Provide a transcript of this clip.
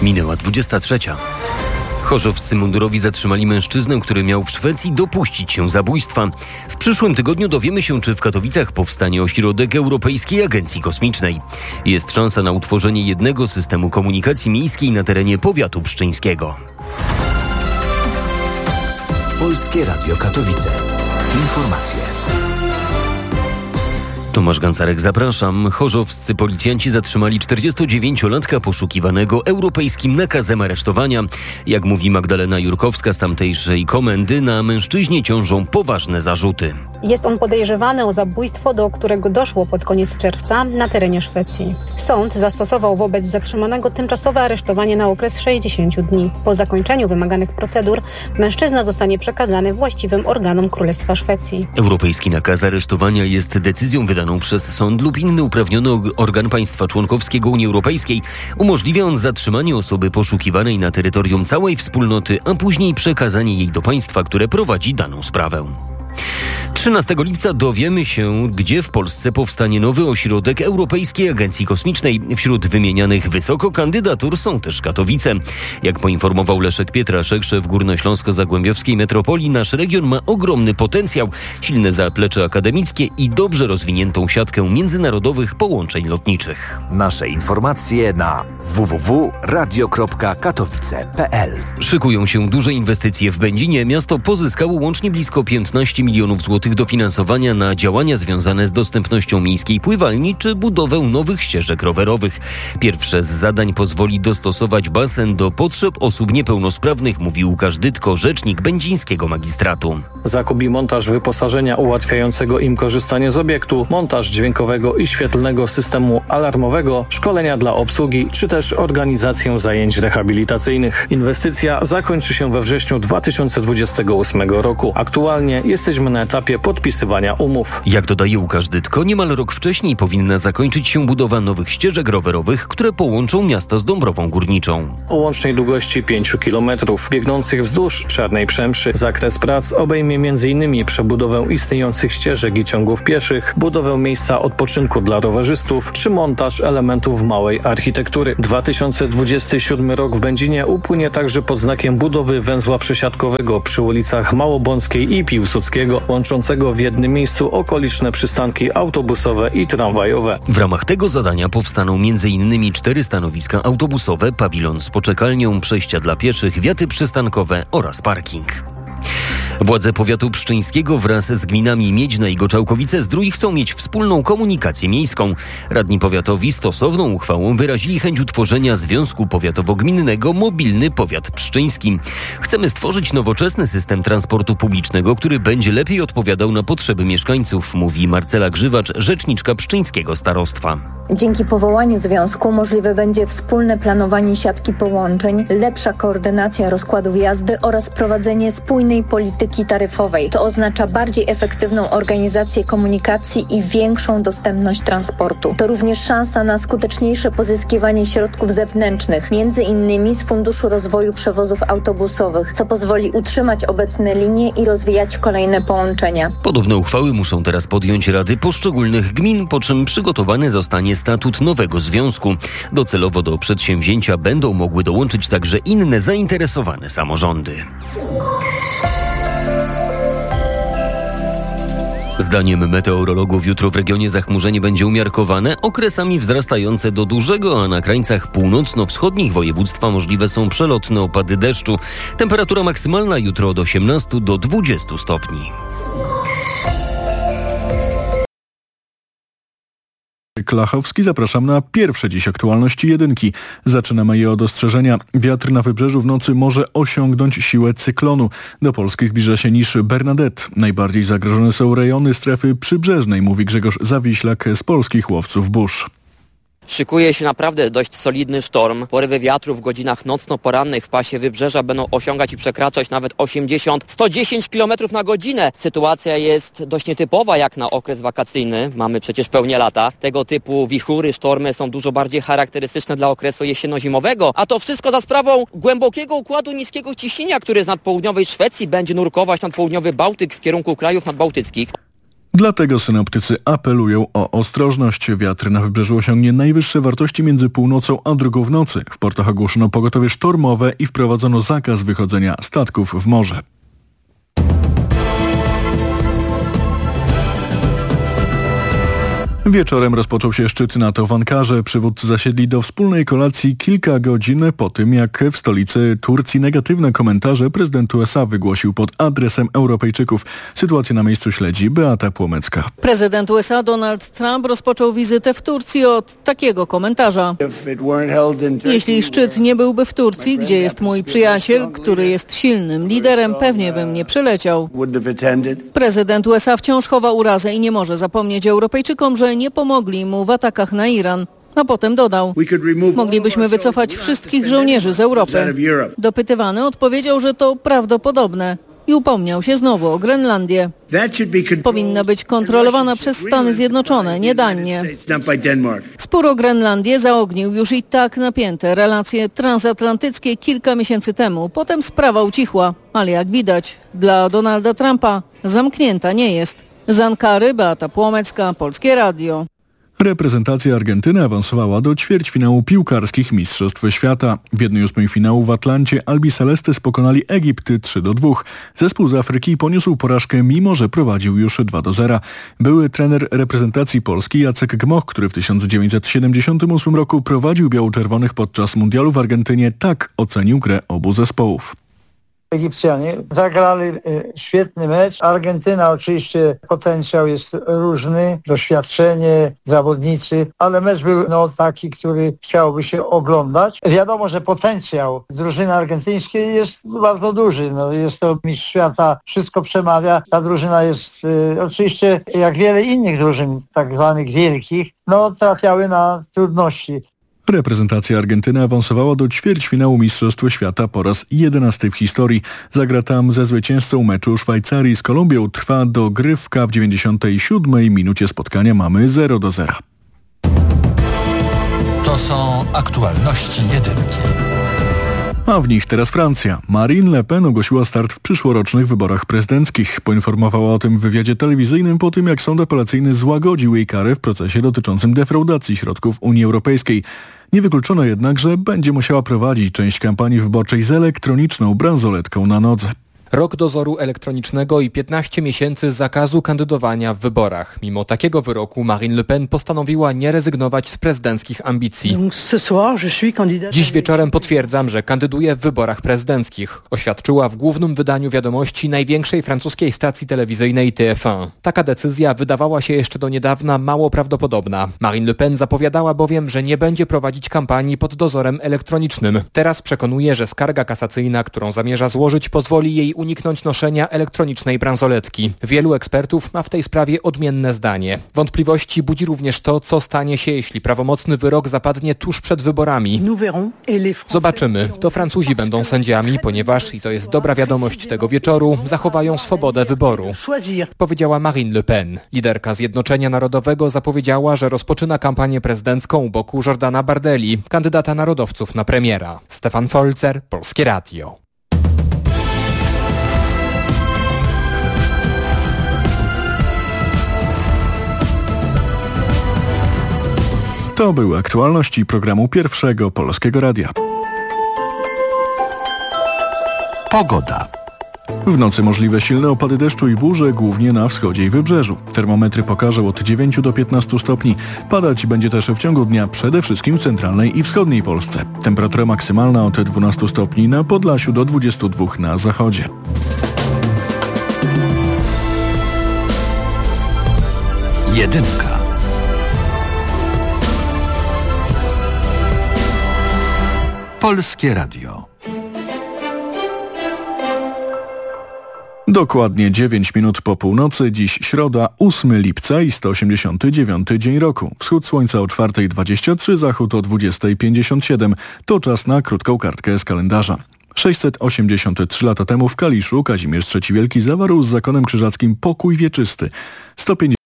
Minęła 23. Chorzowscy mundurowi zatrzymali mężczyznę, który miał w Szwecji dopuścić się zabójstwa. W przyszłym tygodniu dowiemy się, czy w Katowicach powstanie ośrodek Europejskiej Agencji Kosmicznej. Jest szansa na utworzenie jednego systemu komunikacji miejskiej na terenie powiatu pszczyńskiego. Polskie Radio Katowice. Informacje. Tomasz Gancarek, zapraszam. Chorzowscy policjanci zatrzymali 49-latka poszukiwanego europejskim nakazem aresztowania. Jak mówi Magdalena Jurkowska z tamtejszej komendy, na mężczyźnie ciążą poważne zarzuty. Jest on podejrzewany o zabójstwo, do którego doszło pod koniec czerwca na terenie Szwecji. Sąd zastosował wobec zatrzymanego tymczasowe aresztowanie na okres 60 dni. Po zakończeniu wymaganych procedur mężczyzna zostanie przekazany właściwym organom Królestwa Szwecji. Europejski nakaz aresztowania jest decyzją wydaną przez sąd lub inny uprawniony organ państwa członkowskiego Unii Europejskiej. Umożliwia on zatrzymanie osoby poszukiwanej na terytorium całej wspólnoty, a później przekazanie jej do państwa, które prowadzi daną sprawę. 13 lipca dowiemy się, gdzie w Polsce powstanie nowy ośrodek Europejskiej Agencji Kosmicznej. Wśród wymienianych wysoko kandydatur są też Katowice. Jak poinformował Leszek Pietraszek, szef Górnośląsko-Zagłębiowskiej Metropolii, nasz region ma ogromny potencjał, silne zaplecze akademickie i dobrze rozwiniętą siatkę międzynarodowych połączeń lotniczych. Nasze informacje na www.radio.katowice.pl. Szykują się duże inwestycje w Będzinie. Miasto pozyskało łącznie blisko 15 milionów złotych dofinansowania na działania związane z dostępnością miejskiej pływalni czy budowę nowych ścieżek rowerowych. Pierwsze z zadań pozwoli dostosować basen do potrzeb osób niepełnosprawnych, mówi Łukasz Dytko, rzecznik będzińskiego magistratu. Zakup i montaż wyposażenia ułatwiającego im korzystanie z obiektu, montaż dźwiękowego i świetlnego systemu alarmowego, szkolenia dla obsługi czy też organizację zajęć rehabilitacyjnych. Inwestycja zakończy się we wrześniu 2028 roku. Aktualnie jesteśmy na etapie podpisywania umów. Jak dodaje Łukasz Dytko, niemal rok wcześniej powinna zakończyć się budowa nowych ścieżek rowerowych, które połączą miasto z Dąbrową Górniczą. O łącznej długości 5 km biegnących wzdłuż Czarnej Przemszy. Zakres prac obejmie m.in. przebudowę istniejących ścieżek i ciągów pieszych, budowę miejsca odpoczynku dla rowerzystów czy montaż elementów małej architektury. 2027 rok w Będzinie upłynie także pod znakiem budowy węzła przesiadkowego przy ulicach Małobąckiej i Piłsudskiego, łączącego w jednym miejscu okoliczne przystanki autobusowe i tramwajowe. W ramach tego zadania powstaną m.in. 4 stanowiska autobusowe, pawilon z poczekalnią, przejścia dla pieszych, wiaty przystankowe oraz parking. Władze powiatu pszczyńskiego wraz z gminami Miedźna i Goczałkowice-Zdrój chcą mieć wspólną komunikację miejską. Radni powiatowi stosowną uchwałą wyrazili chęć utworzenia Związku Powiatowo-Gminnego Mobilny Powiat Pszczyński. Chcemy stworzyć nowoczesny system transportu publicznego, który będzie lepiej odpowiadał na potrzeby mieszkańców, mówi Marcela Grzywacz, rzeczniczka pszczyńskiego starostwa. Dzięki powołaniu związku możliwe będzie wspólne planowanie siatki połączeń, lepsza koordynacja rozkładów jazdy oraz prowadzenie spójnej polityki taryfowej. To oznacza bardziej efektywną organizację komunikacji i większą dostępność transportu. To również szansa na skuteczniejsze pozyskiwanie środków zewnętrznych, m.in. z Funduszu Rozwoju Przewozów Autobusowych, co pozwoli utrzymać obecne linie i rozwijać kolejne połączenia. Podobne uchwały muszą teraz podjąć rady poszczególnych gmin, po czym przygotowany zostanie statut nowego związku. Docelowo do przedsięwzięcia będą mogły dołączyć także inne zainteresowane samorządy. Zdaniem meteorologów jutro w regionie zachmurzenie będzie umiarkowane, okresami wzrastające do dużego, a na krańcach północno-wschodnich województwa możliwe są przelotne opady deszczu. Temperatura maksymalna jutro od 18 do 20 stopni. Klachowski, zapraszam na pierwsze dziś aktualności jedynki. Zaczynamy je od ostrzeżenia. Wiatr na wybrzeżu w nocy może osiągnąć siłę cyklonu. Do Polski zbliża się niż Bernadette. Najbardziej zagrożone są rejony strefy przybrzeżnej, mówi Grzegorz Zawiślak z Polskich Łowców Burz. Szykuje się naprawdę dość solidny sztorm. Porywy wiatru w godzinach nocno-porannych w pasie wybrzeża będą osiągać i przekraczać nawet 80-110 km na godzinę. Sytuacja jest dość nietypowa jak na okres wakacyjny. Mamy przecież pełnię lata. Tego typu wichury, sztormy są dużo bardziej charakterystyczne dla okresu jesienno-zimowego. A to wszystko za sprawą głębokiego układu niskiego ciśnienia, który z nad południowej Szwecji będzie nurkować nad południowy Bałtyk w kierunku krajów nadbałtyckich. Dlatego synoptycy apelują o ostrożność. Wiatr na wybrzeżu osiągnie najwyższe wartości między północą a drugą w nocy. W portach ogłoszono pogotowie sztormowe i wprowadzono zakaz wychodzenia statków w morze. Wieczorem rozpoczął się szczyt NATO w Ankarze. Przywódcy zasiedli do wspólnej kolacji kilka godzin po tym, jak w stolicy Turcji negatywne komentarze prezydent USA wygłosił pod adresem Europejczyków. Sytuację na miejscu śledzi Beata Płomecka. Prezydent USA Donald Trump rozpoczął wizytę w Turcji od takiego komentarza. Jeśli szczyt nie byłby w Turcji, gdzie jest mój przyjaciel, który jest silnym liderem, pewnie bym nie przyleciał. Prezydent USA wciąż chowa urazę i nie może zapomnieć Europejczykom, że nie pomogli mu w atakach na Iran. A potem dodał: moglibyśmy wycofać wszystkich żołnierzy z Europy. Dopytywany odpowiedział, że to prawdopodobne i upomniał się znowu o Grenlandię. Powinna być kontrolowana przez Stany Zjednoczone, nie Danię. Spór o Grenlandię zaognił już i tak napięte relacje transatlantyckie kilka miesięcy temu. Potem sprawa ucichła, ale jak widać, dla Donalda Trumpa zamknięta nie jest. Z Ankary Beata Płomecka, Polskie Radio. Reprezentacja Argentyny awansowała do ćwierćfinału piłkarskich Mistrzostw Świata. W 1/8 finału w Atlancie Albi Celestes pokonali Egipt 3-2. Zespół z Afryki poniósł porażkę, mimo że prowadził już 2-0. Były trener reprezentacji Polski Jacek Gmoch, który w 1978 roku prowadził biało-czerwonych podczas mundialu w Argentynie, tak ocenił grę obu zespołów. Egipcjanie zagrali świetny mecz. Argentyna oczywiście potencjał jest różny, doświadczenie, zawodnicy, ale mecz był taki, który chciałoby się oglądać. Wiadomo, że potencjał drużyny argentyńskiej jest bardzo duży. Jest to mistrz świata, wszystko przemawia. Ta drużyna jest oczywiście, jak wiele innych drużyn, tak zwanych wielkich, trafiały na trudności. Reprezentacja Argentyny awansowała do ćwierćfinału Mistrzostw Świata po raz 11 w historii. Zagra tam ze zwycięzcą meczu Szwajcarii z Kolumbią. Trwa dogrywka. W 97 minucie spotkania mamy 0-0. To są aktualności jedynki. A w nich teraz Francja. Marine Le Pen ogłosiła start w przyszłorocznych wyborach prezydenckich. Poinformowała o tym w wywiadzie telewizyjnym po tym, jak sąd apelacyjny złagodził jej karę w procesie dotyczącym defraudacji środków Unii Europejskiej. Nie wykluczono jednak, że będzie musiała prowadzić część kampanii wyborczej z elektroniczną bransoletką na nodze. Rok dozoru elektronicznego i 15 miesięcy zakazu kandydowania w wyborach. Mimo takiego wyroku Marine Le Pen postanowiła nie rezygnować z prezydenckich ambicji. Dziś wieczorem potwierdzam, że kandyduję w wyborach prezydenckich. Oświadczyła w głównym wydaniu wiadomości największej francuskiej stacji telewizyjnej TF1. Taka decyzja wydawała się jeszcze do niedawna mało prawdopodobna. Marine Le Pen zapowiadała bowiem, że nie będzie prowadzić kampanii pod dozorem elektronicznym. Teraz przekonuje, że skarga kasacyjna, którą zamierza złożyć, pozwoli jej uniknąć noszenia elektronicznej bransoletki. Wielu ekspertów ma w tej sprawie odmienne zdanie. Wątpliwości budzi również to, co stanie się, jeśli prawomocny wyrok zapadnie tuż przed wyborami. Zobaczymy. To Francuzi będą sędziami, ponieważ, i to jest dobra wiadomość tego wieczoru, zachowają swobodę wyboru, powiedziała Marine Le Pen. Liderka Zjednoczenia Narodowego zapowiedziała, że rozpoczyna kampanię prezydencką u boku Jordana Bardelli, kandydata narodowców na premiera. Stefan Folzer, Polskie Radio. To były aktualności programu Pierwszego Polskiego Radia. Pogoda. W nocy możliwe silne opady deszczu i burze, głównie na wschodzie i wybrzeżu. Termometry pokażą od 9 do 15 stopni. Padać będzie też w ciągu dnia przede wszystkim w centralnej i wschodniej Polsce. Temperatura maksymalna od 12 stopni na Podlasiu do 22 na zachodzie. Jedynka. Polskie Radio. Dokładnie 9 minut po północy, dziś środa, 8 lipca i 189 dzień roku. Wschód słońca o 4:23, zachód o 20:57. To czas na krótką kartkę z kalendarza. 683 lata temu w Kaliszu Kazimierz III Wielki zawarł z zakonem krzyżackim pokój wieczysty. 150